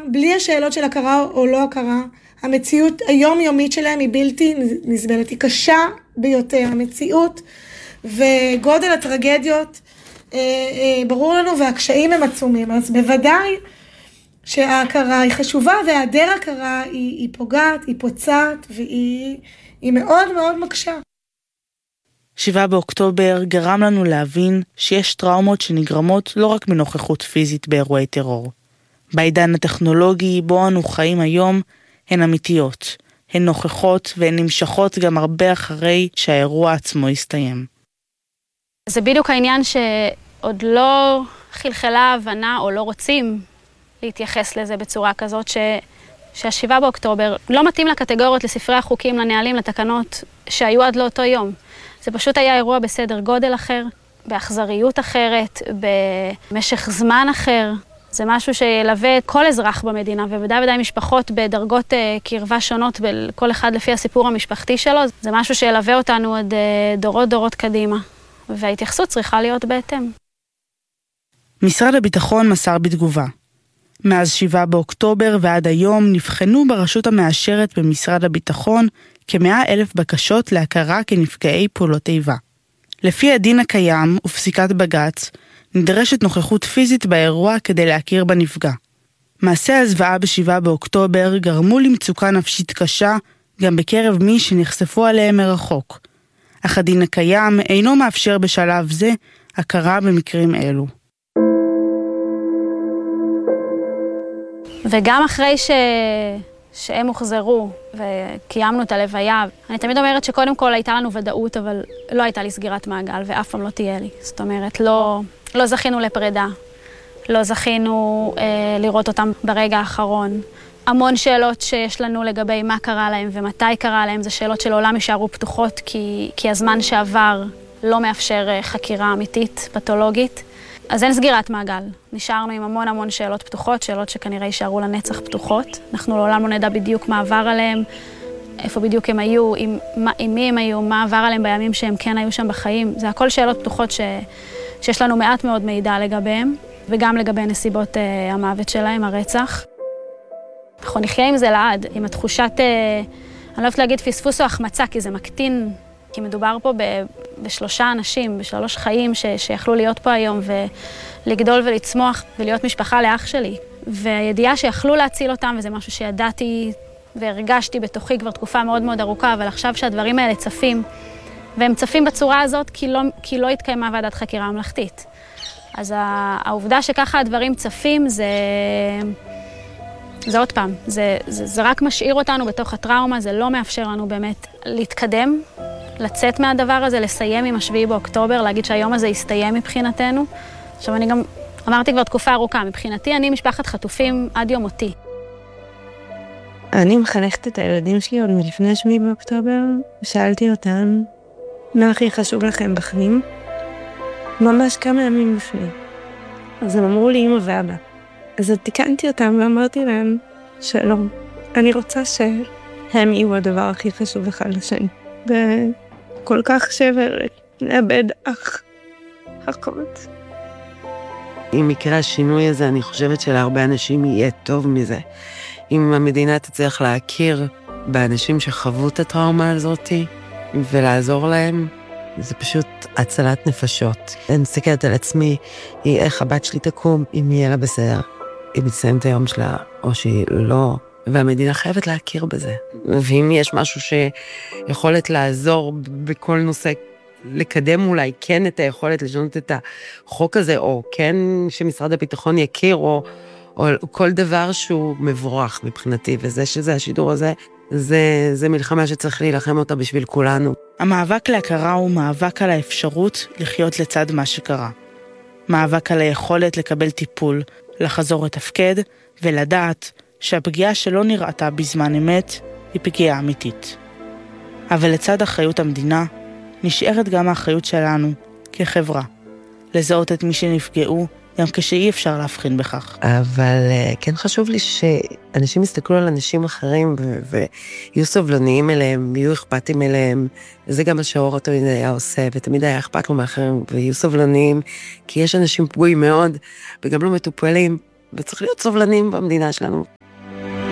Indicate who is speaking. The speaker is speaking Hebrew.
Speaker 1: בלי השאלות של הכרה או לא הכרה, המציאות היומיומית שלהם היא בלתי נסבלת, היא קשה ביותר, המציאות וגודל הטרגדיות ברור לנו והקשיים הם עצומים, אז בוודאי שההכרה היא חשובה והיעדר הכרה היא פוגעת, היא פוצעת והיא מאוד מאוד מקשה.
Speaker 2: 7 באוקטובר גרם לנו להבין שיש טראומות שנגרמות לא רק מנוכחות פיזית באירועי טרור. בעידן הטכנולוגי בו אנו חיים היום הן אמיתיות, הן נוכחות והן נמשכות גם הרבה אחרי שהאירוע עצמו יסתיים.
Speaker 3: זה בדיוק העניין שעוד לא חלחלה הבנה או לא רוצים להתייחס לזה בצורה כזאת שה7 באוקטובר לא מתאים לקטגוריות, לספרי החוקים, לנהלים, לתקנות שהיו עד לאותו יום. זה פשוט היה אירוע בסדר גודל אחר, באכזריות אחרת, במשך זמן אחר. זה משהו שילווה כל אזרח במדינה, ובוודאי משפחות בדרגות קרבה שונות, כל אחד לפי הסיפור המשפחתי שלו. זה משהו שילווה אותנו עוד דורות קדימה, וההתייחסות צריכה להיות בהתאם.
Speaker 2: משרד הביטחון מסר בתגובה. מאז 7 באוקטובר ועד היום נבחנו ברשות המאשרת במשרד הביטחון כ100,000 בקשות להכרה כנפגעי פעולות איבה. לפי הדין הקיים ופסיקת בג"ץ, נדרשת נוכחות פיזית באירוע כדי להכיר בנפגע. מעשי הזוועה ב7 באוקטובר גרמו למצוקה נפשית קשה גם בקרב מי שנחשפו עליהם מרחוק. אך הדין הקיים אינו מאפשר בשלב זה הכרה במקרים אלו.
Speaker 3: וגם אחרי שהם הוחזרו וקיימנו את הלוויה, אני תמיד אומרת שקודם כל הייתה לנו ודאות, אבל לא הייתה לי סגירת מעגל ואף פעם לא תהיה לי. זאת אומרת, לא זכינו לפרידה, לא זכינו לראות אותם ברגע האחרון. המון שאלות שיש לנו לגבי מה קרה להם ומתי קרה להם, זה שאלות שלעולם יישארו פתוחות, כי הזמן שעבר לא מאפשר חקירה אמיתית, פתולוגית. אז אין סגירת מעגל. נשארנו עם המון שאלות פתוחות, שאלות שכנראה יישארו לנצח פתוחות. אנחנו לעולם לא נדע בדיוק מה עבר עליהם, איפה בדיוק הם היו, עם מי הם היו, מה עבר עליהם בימים שהם כן היו שם בחיים. זה הכל שאלות פתוחות שיש לנו מעט מאוד מידע לגביהם, וגם לגבי נסיבות המוות שלהם, הרצח. אנחנו נחיה עם זה לעד, עם התחושת, אני לא אוהבת להגיד פספוס או החמצה, כי זה מקטין, כי מדובר פה בשלושה אנשים, בשלוש חיים שיכלו להיות פה היום, ולגדול ולצמוח ולהיות משפחה לאח שלי. והידיעה שיכלו להציל אותם, וזה משהו שידעתי והרגשתי בתוכי כבר תקופה מאוד מאוד ארוכה, אבל עכשיו שהדברים האלה צפים, והם צפים בצורה הזאת כי לא התקיימה ועדת חקירה ממלכתית. אז העובדה שככה הדברים צפים זה עוד פעם, זה רק משאיר אותנו בתוך הטראומה, זה לא מאפשר לנו באמת להתקדם, לצאת מהדבר הזה, לסיים עם 7 באוקטובר, להגיד שהיום הזה יסתיים מבחינתנו. עכשיו אני גם אמרתי כבר תקופה ארוכה, מבחינתי אני משפחת חטופים עד יום מותי.
Speaker 4: אני מחנכת את הילדים שלי עוד מלפני 7 באוקטובר, ושאלתי אותם, מה הכי חשוב לכם בחיים? ממש כמה ימים לפני. אז הם אמרו לי אמא ואבא. אז תיקנתי אותם ואמרתי להם, שלום, אני רוצה שהם יהיו הדבר הכי חשוב אחד לשני. וכל כך שבר לאבד אחות.
Speaker 5: אם יקרה השינוי הזה, אני חושבת שלהרבה אנשים יהיה טוב מזה. אם המדינה תצליח להכיר באנשים שחוו את הטראומה הזאת ולעזור להם, זה פשוט הצלת נפשות. אני מסתכלת על עצמי, איך הבת שלי תקום, אם יהיה לה בסדר. היא מתסיים את היום שלה, או שהיא לא, והמדינה חייבת להכיר בזה. ואם יש משהו שיכולת לעזור בכל נושא, לקדם אולי כן את היכולת לשנות את החוק הזה, או כן שמשרד הביטחון יכיר, או כל דבר שהוא מבורך מבחינתי, וזה שזה השידור הזה, זה מלחמה שצריך להילחם אותה בשביל כולנו.
Speaker 2: המאבק להכרה הוא מאבק על האפשרות לחיות לצד מה שקרה. מאבק על היכולת לקבל טיפול, לחזור לתפקד ולדעת שהפגיעה שלא נראתה בזמן אמת היא פגיעה אמיתית. אבל לצד אחריות המדינה נשארת גם האחריות שלנו כחברה, לזהות את מי שנפגעו גם כשאי אפשר להבחין בכך.
Speaker 5: אבל כן חשוב לי שאנשים יסתכלו על אנשים אחרים ויהיו סובלניים אליהם, יהיו אכפתים אליהם. זה גם מה שאור תמיד היה עושה, ותמיד היה אכפת לו מאחרים, ויהיו סובלניים, כי יש אנשים פגועים מאוד, וגם לא מטופלים, וצריך להיות סובלניים במדינה שלנו.